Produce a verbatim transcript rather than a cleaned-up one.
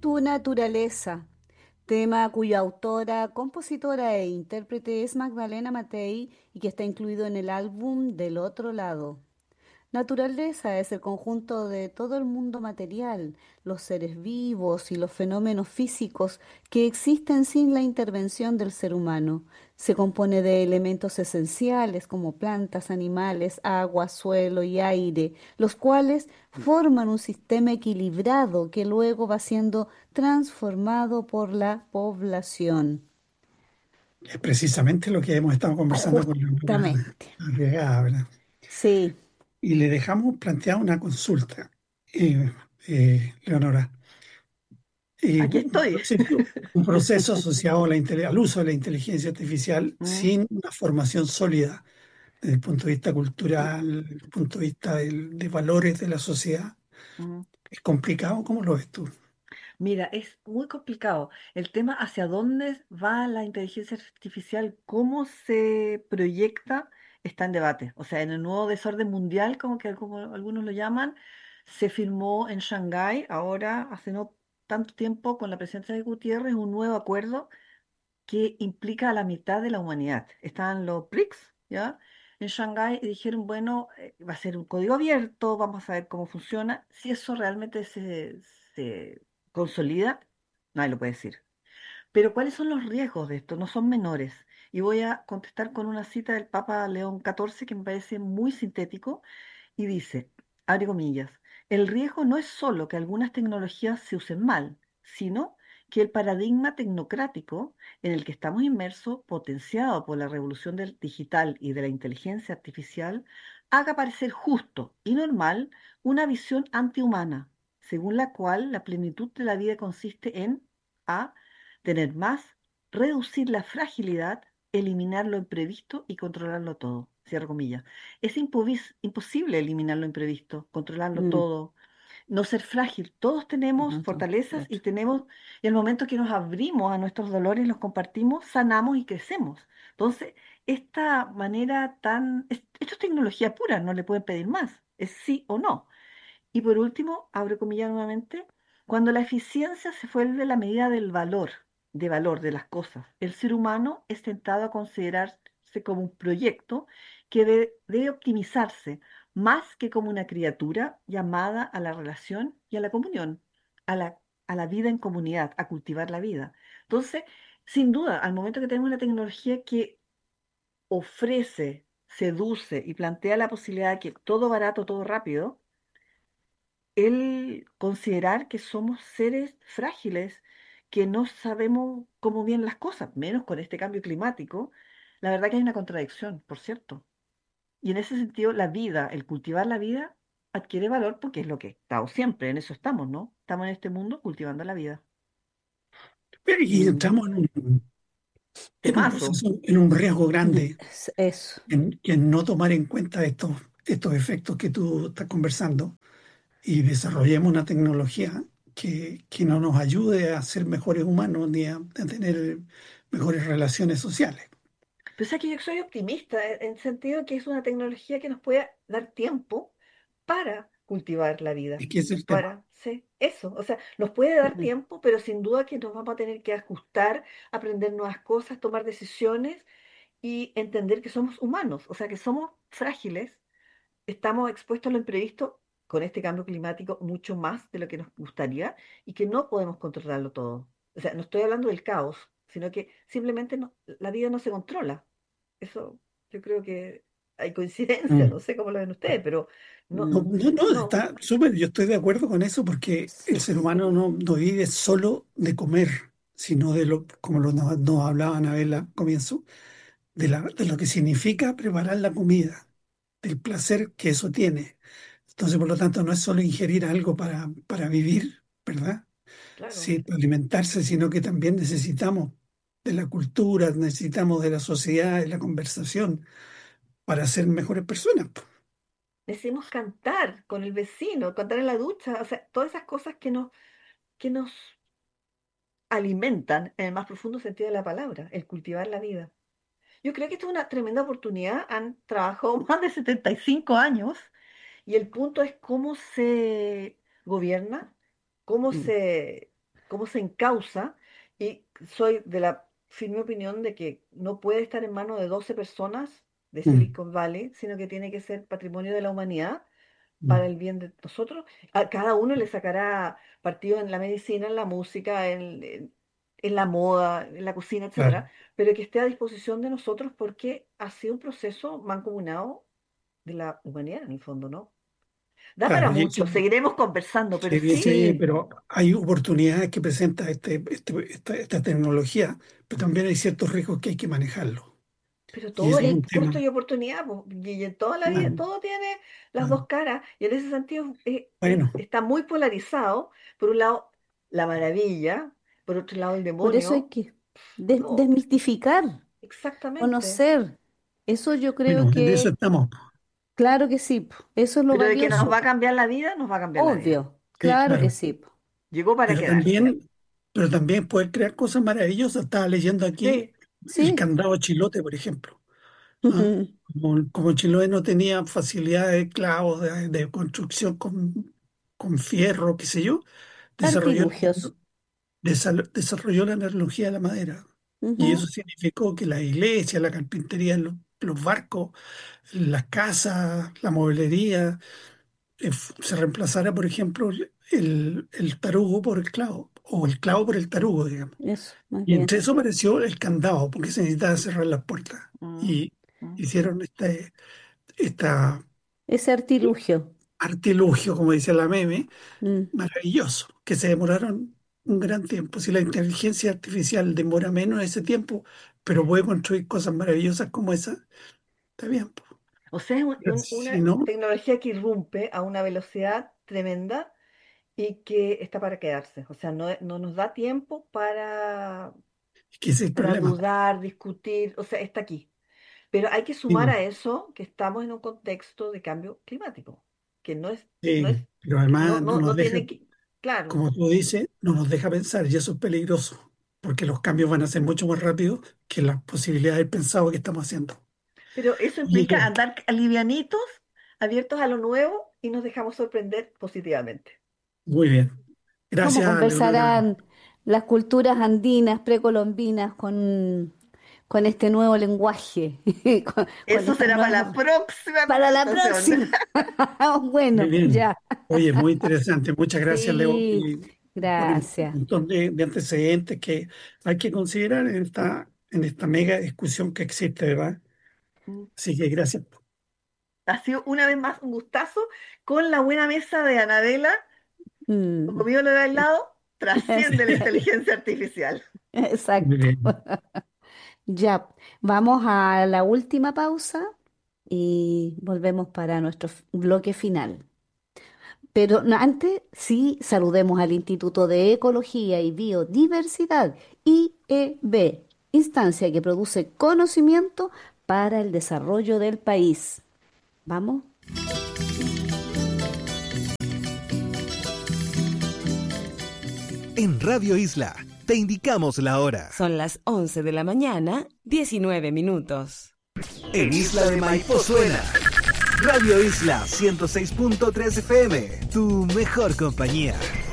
Tu naturaleza, tema cuya autora, compositora e intérprete es Magdalena Matei y que está incluido en el álbum Del Otro Lado. Naturaleza es el conjunto de todo el mundo material, los seres vivos y los fenómenos físicos que existen sin la intervención del ser humano. Se compone de elementos esenciales como plantas, animales, agua, suelo y aire, los cuales forman un sistema equilibrado que luego va siendo transformado por la población. Es precisamente lo que hemos estado conversando con la abogada Justamente. Arriagada, ¿verdad? Sí, Y le dejamos planteada una consulta, eh, eh, Leonora. Eh, Aquí un estoy. proceso, un proceso asociado a la inte- al uso de la inteligencia artificial mm, sin una formación sólida desde el punto de vista cultural, desde el punto de vista del- de valores de la sociedad. mm. Es complicado, ¿cómo lo ves tú? Mira, es muy complicado. El tema hacia dónde va la inteligencia artificial, cómo se proyecta, está en debate. O sea, en el nuevo desorden mundial, como que como algunos lo llaman, se firmó en Shanghái, ahora, hace no tanto tiempo, con la presencia de Gutiérrez, un nuevo acuerdo que implica a la mitad de la humanidad. Están los BRICS, ¿ya? En Shanghái y dijeron, bueno, eh, va a ser un código abierto, vamos a ver cómo funciona. Si eso realmente se, se consolida, nadie lo puede decir. Pero ¿cuáles son los riesgos de esto? No son menores. Y voy a contestar con una cita del Papa León catorce que me parece muy sintético y dice, abre comillas, el riesgo no es solo que algunas tecnologías se usen mal, sino que el paradigma tecnocrático en el que estamos inmersos, potenciado por la revolución del digital y de la inteligencia artificial, haga parecer justo y normal una visión antihumana, según la cual la plenitud de la vida consiste en A. Tener más, reducir la fragilidad, eliminar lo imprevisto y controlarlo todo. Cierro comillas. Es impovis- imposible eliminar lo imprevisto, controlarlo Mm, todo, no ser frágil. Todos tenemos no, no, fortalezas y claro. tenemos, y el momento que nos abrimos a nuestros dolores, los compartimos, sanamos y crecemos. Entonces, esta manera tan, es- esto es tecnología pura, no le pueden pedir más, es sí o no. Y por último, abro comillas nuevamente, cuando la eficiencia se vuelve la medida del valor, de valor de las cosas, el ser humano es tentado a considerarse como un proyecto que de- debe optimizarse más que como una criatura llamada a la relación y a la comunión, a la, a la vida en comunidad, a cultivar la vida. Entonces, sin duda, al momento que tenemos una tecnología que ofrece, seduce y plantea la posibilidad de que todo barato, todo rápido, el considerar que somos seres frágiles, que no sabemos cómo vienen las cosas, menos con este cambio climático, la verdad que hay una contradicción, por cierto. Y en ese sentido, la vida, el cultivar la vida, adquiere valor porque es lo que estamos siempre, en eso estamos, ¿no? Estamos en este mundo cultivando la vida. Pero y Mm, entramos en un, en un Temazo. proceso, en un riesgo grande es eso. en, en no tomar en cuenta estos, estos efectos que tú estás conversando y desarrollemos una tecnología que, que no nos ayude a ser mejores humanos ni a, a tener mejores relaciones sociales. Pero sé que yo soy optimista en en el sentido que es una tecnología que nos puede dar tiempo para cultivar la vida, Es que ese es el tema. para sí, eso. O sea, nos puede dar Mm. tiempo, pero sin duda que nos vamos a tener que ajustar, aprender nuevas cosas, tomar decisiones y entender que somos humanos, o sea, que somos frágiles, estamos expuestos a lo imprevisto con este cambio climático mucho más de lo que nos gustaría y que no podemos controlarlo todo. O sea, no estoy hablando del caos, sino que simplemente no- la vida no se controla. Eso yo creo que hay coincidencia, Mm. no sé cómo lo ven ustedes, pero no, No, Mm, no, no, no, está súper, yo estoy de acuerdo con eso porque el sí. ser humano no, no vive solo de comer, sino de lo, como lo, nos, nos hablaba Anabel al comienzo, de, la, de lo que significa preparar la comida, del placer que eso tiene. Entonces, por lo tanto, no es solo ingerir algo para, para vivir, ¿verdad? claro. Sí, para alimentarse, sino que también necesitamos de la cultura, necesitamos de la sociedad, de la conversación para ser mejores personas, po. Decimos cantar con el vecino, cantar en la ducha, o sea, todas esas cosas que nos, que nos alimentan en el más profundo sentido de la palabra, el cultivar la vida. Yo creo que esto es una tremenda oportunidad. Han trabajado más de setenta y cinco años y el punto es cómo se gobierna, cómo Mm. se cómo se encausa, y soy de la firme opinión de que no puede estar en manos de doce personas de Mm, Silicon Valley, sino que tiene que ser patrimonio de la humanidad para mm, el bien de nosotros. A cada uno le sacará partido en la medicina, en la música, en, en- en la moda, en la cocina, claro, etcétera, pero que esté a disposición de nosotros porque ha sido un proceso mancomunado de la humanidad en el fondo, ¿no? Da para claro. Y eso, mucho, seguiremos conversando, pero sí, sí, sí, Sí, pero hay oportunidades que presenta este, este- esta, esta tecnología, pero también hay ciertos riesgos que hay que manejarlos. pero Y todo ese es es un costo tema. y oportunidad, po, y en toda la vida, Claro, todo tiene las dos claro. caras, y en ese sentido eh, eh, Bueno, está muy polarizado. Por un lado, la maravilla, por otro lado, el por eso hay demonio. que des- No, desmistificar, exactamente. conocer. Eso yo creo bueno, en eso que, estamos. claro que sí, po, eso es lo Pero de que nos valioso, va a po. cambiar la vida, nos va a cambiar la vida. Obvio, Sí, claro que claro. sí, po. Llegó para Pero quedarse. también, pero también poder crear cosas maravillosas. Estaba leyendo aquí Sí, el Sí. candado chilote, por ejemplo. ¿Ah? Como, como Chiloé no tenía facilidad de clavos, de, de construcción con, con fierro, qué sé yo, desarrolló, Artilugios. desal- desarrolló la analogía de la madera. Y Ujú. eso significó que la iglesia, la carpintería, los, los barcos, las casas, la mueblería, eh, f- se reemplazara, por ejemplo, el, el tarugo por el clavo, o el clavo por el tarugo, digamos. Eso, más Y bien. entre eso apareció el candado, porque se necesitaba cerrar las puertas. mm, Y mm. hicieron este, esta Ese artilugio. artilugio, como dice la meme, Mm. maravilloso, que se demoraron un gran tiempo. Si la inteligencia artificial demora menos ese tiempo, pero puede construir cosas maravillosas como esa, está bien, po. O sea, es un- Pero un- si una no, tecnología que irrumpe a una velocidad tremenda y que está para quedarse. O sea, no, no nos da tiempo para, es que ese es el para problema. dudar, discutir. O sea, está aquí. Pero hay que sumar Sí, a eso que estamos en un contexto de cambio climático, que no es, no sí, es, pero no, además no no, nos no deja, tiene que, claro, como tú dices, no nos deja pensar y eso es peligroso, porque los cambios van a ser mucho más rápidos que las posibilidades pensadas que estamos haciendo. pero eso Oye, implica andar livianitos, abiertos a lo nuevo y nos dejamos sorprender positivamente. muy bien. ¿Cómo Gracias, Leonora. conversarán las culturas andinas, precolombinas, con, con este nuevo lenguaje? Con, con Eso esta será para la nueva... próxima Para la conversación. próxima. Muy Bueno, bien. ya. Oye, muy interesante. Muchas gracias, Leo, Sí, y por el gracias. montón de, de antecedentes que hay que considerar en esta, en esta mega discusión que existe, ¿verdad? Así que gracias. Ha sido una vez más un gustazo con la buena mesa de Anabela, Mm. comido lo de al lado, trasciende la inteligencia artificial. Muy Exacto. bien. Ya, vamos a la última pausa y volvemos para nuestro f- bloque final. Pero no, antes sí saludemos al Instituto de Ecología y Biodiversidad, I E B, instancia que produce conocimiento para el desarrollo del país. ¿Vamos? En Radio Isla te indicamos la hora. Son las once de la mañana, diecinueve minutos. En Isla de Maipo suena Radio Isla ciento seis punto tres F M, tu mejor compañía.